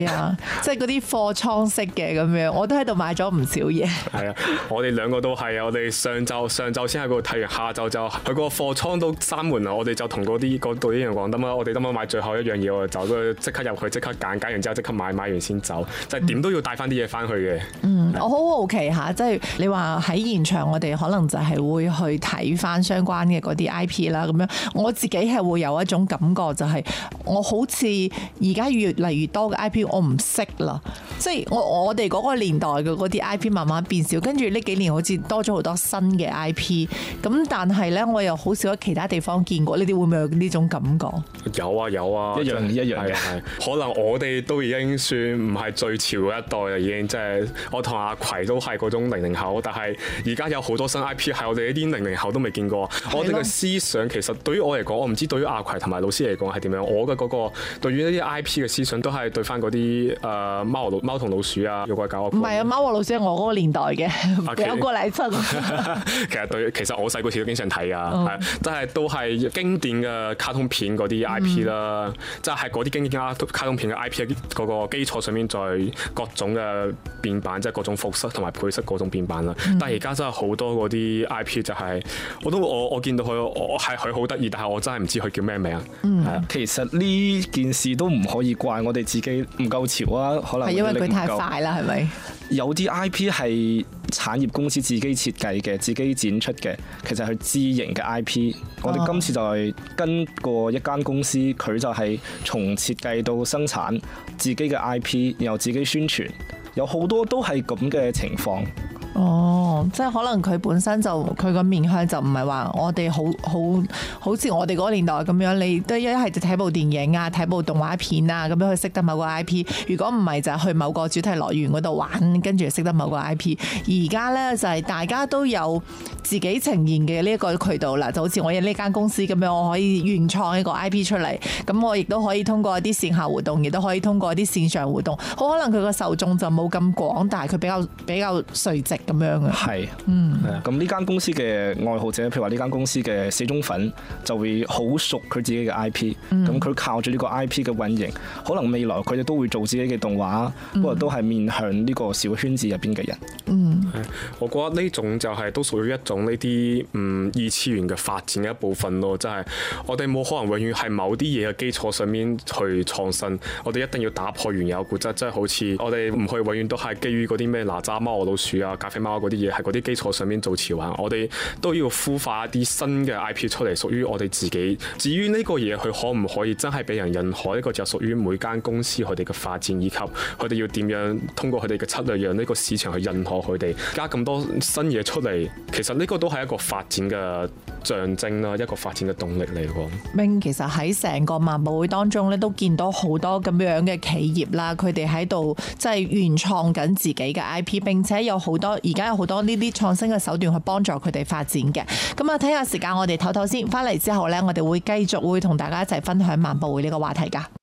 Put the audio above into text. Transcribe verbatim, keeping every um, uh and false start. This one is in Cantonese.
啊，即係嗰啲貨倉式嘅咁樣，我都喺度買咗唔少嘢。 係啊，我哋兩個都係啊，我哋上晝上晝先喺嗰度睇完，下晝就佢個貨倉都閂門啦，我哋就同嗰啲嗰度啲人講得嘛，我哋得唔買最後一樣嘢我就走咗，即刻入去即刻揀，揀完之後即刻買，買完先走，就係點都要帶翻啲嘢翻去嘅。 嗯，我好好奇嚇，即係你話喺現場，我哋可能就係會去睇翻相關嘅嗰啲 I P 啦，咁樣我自己係會有一種感覺，就係我好似而家越嚟越多嘅 I P 我唔識啦，即係我我哋嗰個年代嘅嗰啲 I P 慢慢變少，跟住呢幾年好似多咗好多新嘅 I P， 咁但係咧我又好少喺其他地方見過，你哋會唔會有呢種感覺？ 有啊有啊， 一樣一樣嘅， 可能我哋都已經算唔係最潮嘅一代啦，已經即係我同阿葵都係嗰種零零後，但係而家有好多新 I P 係我哋呢啲零零後都未見過。我哋嘅思想其實對於我嚟講，我唔知對於阿葵同埋老師嚟講係點樣。我嘅嗰個對於呢啲 I P 嘅思想都係對翻嗰啲誒貓老貓同老鼠啊，妖怪搞我。 唔係啊，貓和老鼠係我嗰個年代嘅，有過嚟親。 其實對，其實我細個時都經常睇啊，係即係都係經典嘅卡通片嗰啲 I P 啦，即係喺嗰啲經典卡通片嘅 I P 嗰個基礎上面再各種嘅變版，即係各種服飾同埋配飾嗰種變版啦。嗯、但係而家真係好多嗰啲 I P 就係、是，我都我我見到佢，我係佢好得意，但係我真係唔知佢叫咩名。 嗯，係啊，其實呢件事都唔可以怪我哋自己唔夠潮啊，可能係因為佢太快啦，係咪？ 有啲 I P 係產業公司自己設計嘅，自己展出嘅，其實係自營嘅 I P。我哋今次就係跟過一間公司，佢就係從設計到生產自己嘅 I P， 然後自己宣傳，有好多都係咁嘅情況。 哦，即係可能佢本身就佢個面向就唔係話我哋好好好似我哋嗰個年代咁樣，你都一係就睇部電影啊，睇部動畫片啊，咁樣去識得某個 I P。如果唔係就去某個主題樂園嗰度玩，跟住識得某個 I P。而家呢，就係大家都有自己呈現嘅呢一個渠道啦，就好似我喺呢間公司咁樣，我可以原創一個 I P 出嚟，咁我亦都可以通過一啲線下活動，亦都可以通過一啲線上活動。好可能佢個受眾就冇咁廣，但係佢比較比較垂直。咁樣嘅係， 嗯， 咁呢間公司嘅愛好者，譬如話呢間公司嘅死忠粉，就會好熟佢自己嘅 I P，咁佢靠住呢個 I P 嘅運營，可能未來佢哋都會做自己嘅動畫，不過都係面向呢個小圈子入邊嘅人。 嗯， 我覺得呢種就係都屬於一種呢啲嗯二次元嘅發展嘅一部分咯，即係我哋冇可能永遠係某啲嘢嘅基礎上面去創新，我哋一定要打破原有固質，即係好似我哋唔去永遠都係基於嗰啲咩哪吒貓和老鼠啊、咖啡貓嗰啲嘢，係嗰啲基礎上面做潮玩，我哋都要孵化一啲新嘅 I P 出嚟，屬於我哋自己。至於呢個嘢佢可唔可以真係俾人認可，呢個就屬於每間公司佢哋嘅發展，以及佢哋要點樣通過佢哋嘅策略讓呢個市場去認可佢哋。加咁多新嘢出嚟，其實呢個都係一個發展嘅象徵啦，一個發展嘅動力嚟喎。 明其實喺成個漫步會當中咧，都見到好多咁樣嘅企業啦，佢哋喺度即係原創緊自己嘅 I P， 並且有好多而家有好多呢啲創新嘅手段去幫助佢哋發展嘅。咁啊，睇下時間，我哋唞唞先，翻嚟之後呢，我哋會繼續會同大家一齊分享漫步會呢個話題㗎。